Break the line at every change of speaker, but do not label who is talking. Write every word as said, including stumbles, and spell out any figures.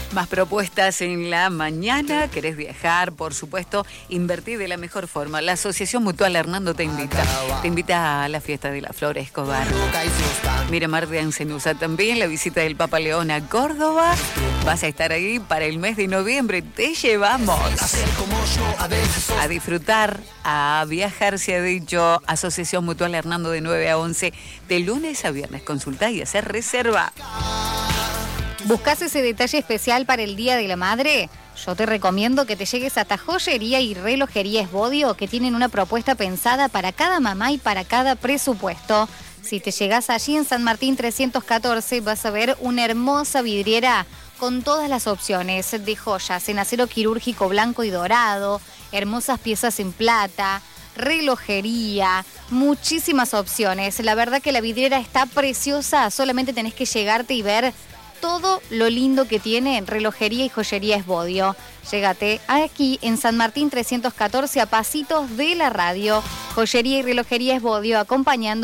Más propuestas en la mañana. ¿Querés viajar? Por supuesto, invertir de la mejor forma. La Asociación Mutual Hernando te invita. Te invita a la fiesta de la Flor Escobar. Miramar de Ancenusa también. La visita del Papa León a Córdoba. Vas a estar ahí para el mes de noviembre. Te llevamos a disfrutar, a viajar, se ha dicho. Asociación Mutual Hernando de nueve a once. De lunes a viernes. Consulta y hacer reserva.
¿Buscás ese detalle especial para el Día de la Madre? Yo te recomiendo que te llegues a Joyería y Relojería Esbodio, que tienen una propuesta pensada para cada mamá y para cada presupuesto. Si te llegás allí en San Martín trescientos catorce, vas a ver una hermosa vidriera con todas las opciones de joyas en acero quirúrgico blanco y dorado, hermosas piezas en plata, relojería, muchísimas opciones. La verdad que la vidriera está preciosa, solamente tenés que llegarte y ver todo lo lindo que tiene Relojería y Joyería Esbodio. Llégate aquí en San Martín trescientos catorce, a pasitos de la radio. Joyería y Relojería Esbodio, acompañando